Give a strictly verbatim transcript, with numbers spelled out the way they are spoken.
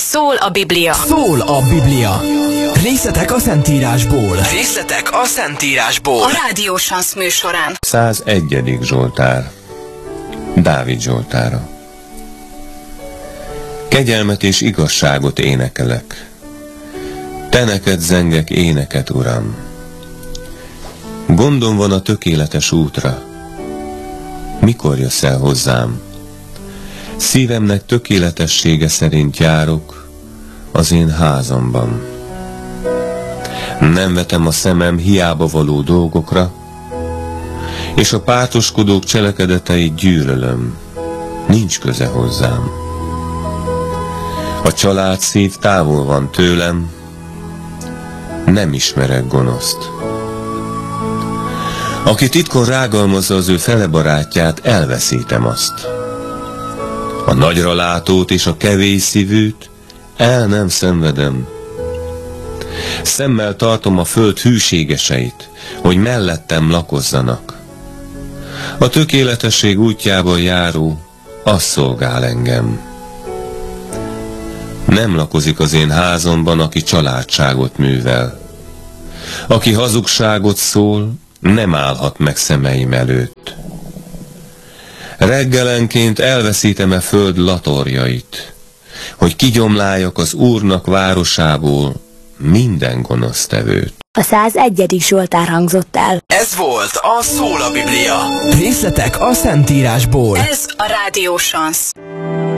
Szól a Biblia. Szól a Biblia. Részletek a Szentírásból. Részletek a Szentírásból. A Rádió Sansz műsorán. százegyedik Zsoltár. Dávid Zsoltára. Kegyelmet és igazságot énekelek. Te neked zengek éneket, Uram. Gondom van a tökéletes útra. Mikor jössz el hozzám? Szívemnek tökéletessége szerint járok az én házamban. Nem vetem a szemem hiába való dolgokra, és a pártoskodók cselekedeteit gyűlölöm. Nincs köze hozzám. A család szív távol van tőlem, nem ismerek gonoszt. Aki titkon rágalmazza az ő felebarátját, elveszítem azt. A nagyra látót és a kevés szívűt el nem szenvedem. Szemmel tartom a föld hűségeseit, hogy mellettem lakozzanak. A tökéletesség útjában járó, az szolgál engem. Nem lakozik az én házamban, aki családságot művel. Aki hazugságot szól, nem állhat meg szemeim előtt. Reggelenként elveszítem-e föld latorjait, hogy kigyomláljak az Úrnak városából minden gonosztevőt. A százegyedik Zsoltár hangzott el. Ez volt a Szól a Biblia. Részletek a Szentírásból. Ez a Rádió Sansz.